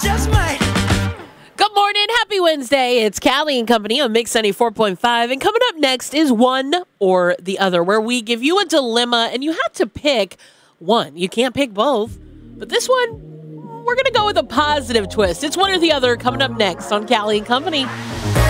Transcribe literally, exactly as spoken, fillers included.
Just might. Good morning. Happy Wednesday. It's Callie and Company on Mix ninety-four point five. And coming up next is One or the Other, where we give you a dilemma and you have to pick one. You can't pick both. But this one, we're going to go with a positive twist. It's One or the Other coming up next on Callie and Company.